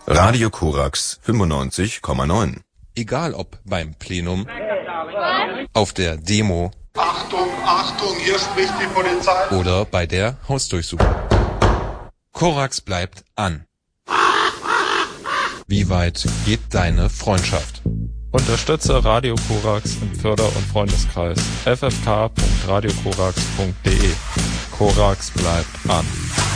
Radio Korax 95,9. Egal ob beim Plenum, auf der Demo, Achtung, Achtung, hier spricht die Polizei. Oder bei der Hausdurchsuchung. Korax bleibt an. Wie weit geht deine Freundschaft? Unterstütze Radio Korax im Förder- und Freundeskreis ffk.radiokorax.de. Korax bleibt an.